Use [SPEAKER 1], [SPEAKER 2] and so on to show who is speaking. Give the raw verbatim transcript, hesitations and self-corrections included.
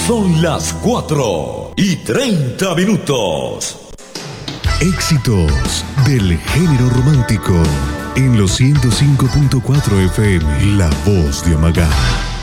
[SPEAKER 1] Son las cuatro y treinta minutos.
[SPEAKER 2] Éxitos del género romántico en los ciento cinco punto cuatro F M, La Voz de Amagá.